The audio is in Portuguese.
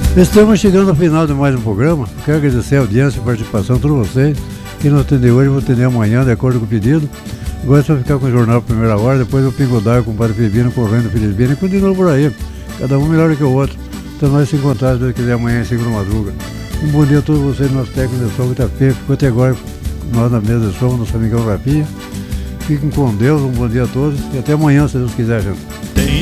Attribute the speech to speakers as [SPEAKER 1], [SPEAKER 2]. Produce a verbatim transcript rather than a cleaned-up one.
[SPEAKER 1] Estamos chegando ao final de mais um programa. Quero agradecer a audiência e a participação de todos vocês. Quem não atender hoje, eu vou atender amanhã, de acordo com o pedido. Gosto de ficar com o jornal primeira hora, depois o Pingo d'Água com o Padre Filipino, correndo Filipino e continua por aí. Cada um melhor que o outro. Então nós se encontrar, se Deus quiser, amanhã em segunda madruga. Um bom dia a todos vocês, nosso técnico de som, Itapê. Ficou até agora nós na mesa de som, nosso amigão Rapinha. Fiquem com Deus, um bom dia a todos e até amanhã, se Deus quiser, gente.